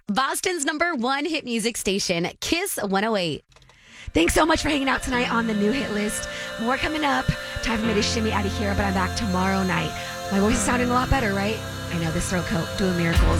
Boston's #1 hit music station, Kiss 108. Thanks so much for hanging out tonight on the new hit list. More coming up. Time for me to shimmy out of here, but I'm back tomorrow night. My voice is sounding a lot better, right? I know, this throat coat doing miracles.